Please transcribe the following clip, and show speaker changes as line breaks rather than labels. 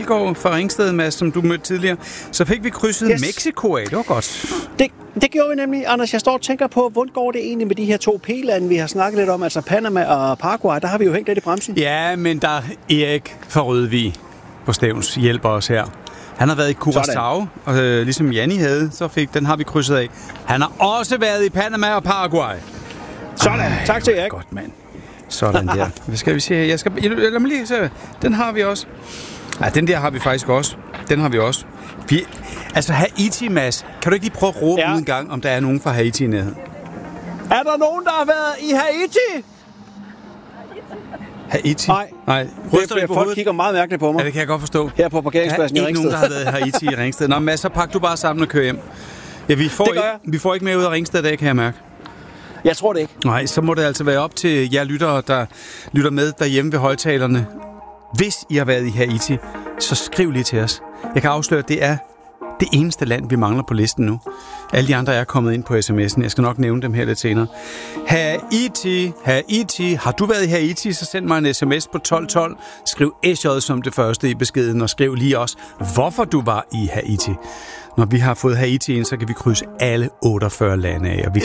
Pilgaard fra Ringsted, Mads, som du mødte tidligere. Så fik vi krydset Mexico af. Det var godt.
Det gjorde vi nemlig. Anders, jeg står og tænker på, hvordan går det egentlig med de her 2 P-lande, vi har snakket lidt om, altså Panama og Paraguay. Der har vi jo hængt lidt i bremsen.
Ja, men der er Erik fra Rødvig på Stævns hjælper os her. Han har været i Curaçao, og ligesom Janni havde, den har vi krydset af. Han har også været i Panama og Paraguay.
Sådan. Tak til Erik.
Godt, mand. Sådan der. Hvad skal vi se her? Lad mig lige se. Den har vi også. Ja, den der har vi faktisk også. Den har vi også. Altså Haiti, Mads. Kan du ikke lige prøve at råbe ud en gang, om der er nogen fra Haiti i nærheden?
Er der nogen, der har været i Haiti?
Haiti?
Nej. Folk kigger meget mærkeligt på mig.
Ja, det kan jeg godt forstå.
Her på parkeringspladsen i Ringsted.
Ikke nogen, der har været i Haiti i Ringsted. Nå, Mads, så pak du bare sammen og kør hjem. Ja, vi får ikke mere ud af Ringsted i dag, kan jeg mærke.
Jeg tror det ikke.
Nej, så må det altså være op til jer lyttere, der lytter med derhjemme ved højtalerne. Hvis I har været i Haiti, så skriv lige til os. Jeg kan afsløre, at det er det eneste land, vi mangler på listen nu. Alle de andre er kommet ind på sms'en. Jeg skal nok nævne dem her lidt senere. Haiti. Har du været i Haiti, så send mig en sms på 1212. Skriv SJ som det første i beskeden, og skriv lige også, hvorfor du var i Haiti. Når vi har fået Haiti ind, så kan vi krydse alle 48 lande af, og vi